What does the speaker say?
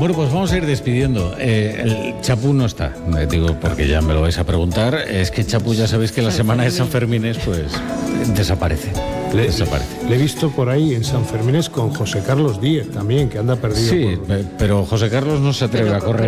Bueno, pues vamos a ir despidiendo. El Chapu no está, digo, porque ya me lo vais a preguntar. Es que Chapu, ya sabéis que la semana de San Fermines, pues, desaparece. Le he visto por ahí en San Fermines con José Carlos Díez también, que anda perdido. Sí, pero José Carlos no se atreve a correr